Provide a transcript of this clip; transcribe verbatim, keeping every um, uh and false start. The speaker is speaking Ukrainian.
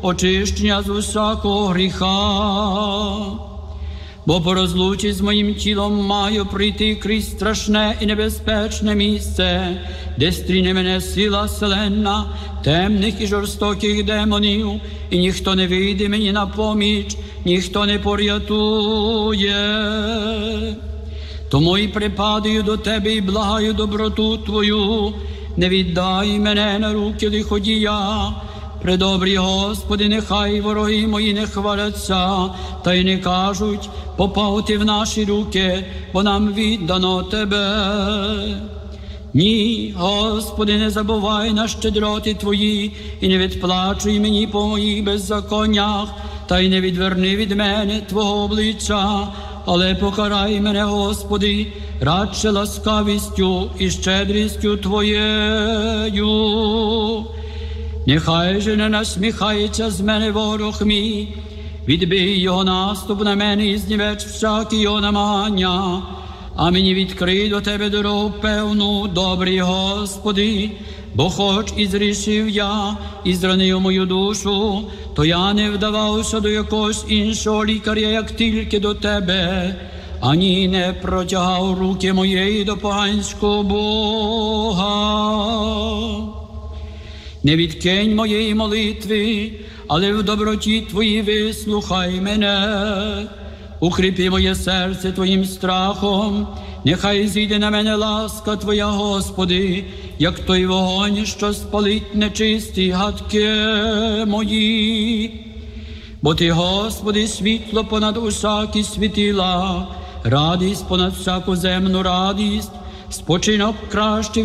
очищення з усякого гріха. Бо по розлучі з моїм тілом маю прийти крізь страшне і небезпечне місце, де стріне мене сила селенна, темних і жорстоких демонів, і ніхто не вийде мені на поміч, ніхто не порятує. Тому й припадаю до тебе і благаю доброту твою, не віддай мене на руки лиходія. Предобрі, Господи, нехай вороги мої не хваляться, та й не кажуть, попав ти в наші руки, бо нам віддано тебе. Ні, Господи, не забувай на щедроти Твої, і не відплачуй мені по моїх беззаконнях, та й не відверни від мене Твого обличчя, але покарай мене, Господи, радше ласкавістю і щедрістю Твоєю. Нехай же не насміхається з мене ворог мій, відбий його наступ на мене і знівеч всякі його намагання. А мені відкрий до тебе дорогу певну, добрий Господи, бо хоч і зрішив я, і зранив мою душу, то я не вдавався до якогось іншого лікаря, як тільки до тебе, ані не протягав руки моєї до поганського Бога. Не відкинь моєї молитви, але в доброті Твоїй вислухай мене. Укріпи моє серце Твоїм страхом, нехай зійде на мене ласка Твоя, Господи, як той вогонь, що спалить нечисті гадки мої. Бо Ти, Господи, світло понад усякі світила, радість понад всяку земну радість, спочинок кращий